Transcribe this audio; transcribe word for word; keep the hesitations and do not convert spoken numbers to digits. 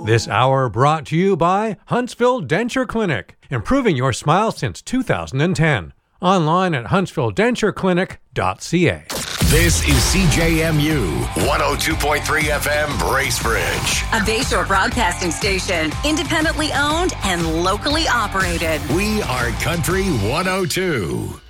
This hour brought to you by Huntsville Denture Clinic, improving your smile since two thousand ten. Online at huntsville denture clinic dot c a. This is C J M U one oh two point three F M Bracebridge, a Bayshore broadcasting station, independently owned and locally operated. We are Country one oh two.